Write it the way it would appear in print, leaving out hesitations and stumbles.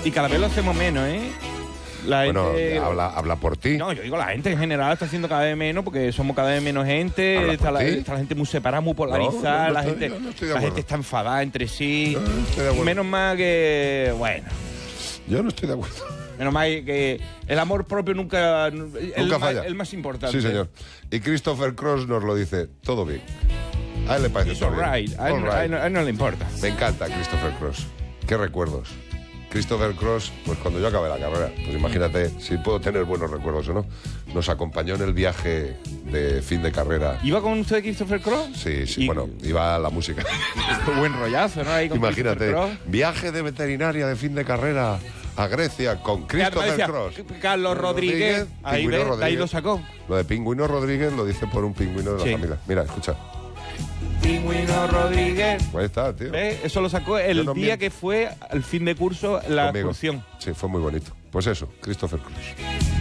Y cada vez lo hacemos menos, ¿eh? La gente... habla por ti. No, yo digo, la gente en general está haciendo cada vez menos porque somos cada vez menos gente. Está la gente muy separada, muy polarizada. La gente está enfadada entre sí. Menos mal que... Bueno. Yo no estoy de acuerdo. Menos mal que el amor propio nunca falla. El más importante. Sí, señor. Y Christopher Cross nos lo dice, todo bien. A él le parece todo bien. A él no le importa. Me encanta Christopher Cross. Qué recuerdos. Christopher Cross, pues cuando yo acabé la carrera, pues imagínate si puedo tener buenos recuerdos o no. Nos acompañó en el viaje de fin de carrera. ¿Iba con usted Christopher Cross? Sí, bueno, iba la música. Buen rollazo, ¿no? Ahí con imagínate, viaje de veterinaria de fin de carrera a Grecia con Christopher Cross. Carlos Rodríguez, ahí lo sacó. Lo de Pingüino Rodríguez lo dice por un pingüino de la familia. Mira, escucha. Pingüino Rodríguez. Pues está, tío. Eso lo sacó el día que fue al fin de curso la excursión. Sí, fue muy bonito. Pues eso, Christopher Cross.